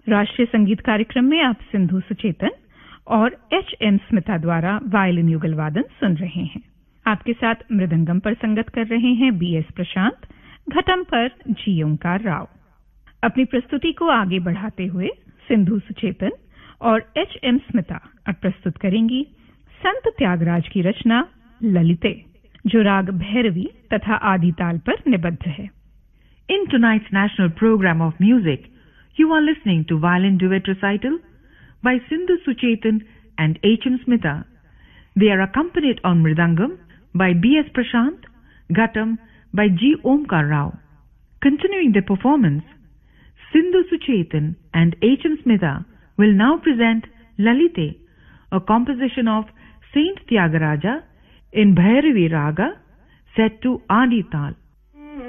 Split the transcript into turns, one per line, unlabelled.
राष्ट्रीय संगीत कार्यक्रम में आप सिंधु सुचेतन और एच.एम. स्मिता द्वारा वायलिन युगल वादन सुन रहे हैं। आपके साथ मृदंगम पर संगत कर रहे हैं बी.एस. प्रशांत, घटम पर जी. ओंकार राव। अपनी प्रस्तुति को आगे बढ़ाते हुए सिंधु सुचेतन और एच.एम. स्मिता अब प्रस्तुत करेंगी संत त्यागराज की रचना ललिते, जो राग भैरवी तथा आदि ताल पर निबद्ध है।
In tonight's national program of music, you are listening to violin duet recital by Sindhu Suchetan and H.M. Smita. They are accompanied on mridangam by B.S. Prashant, ghatam by G. Omkar Rao. Continuing their performance, Sindhu Suchetan and H.M. Smita will now present Lalite, a composition of Saint Tyagaraja in Bhairavi Raga set to Adi Tal.